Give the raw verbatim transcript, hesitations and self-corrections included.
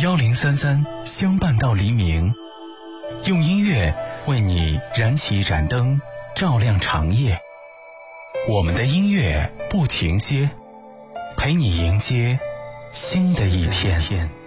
幺零三三相伴到黎明，用音乐为你燃起一盏灯，照亮长夜。我们的音乐不停歇，陪你迎接新的一天。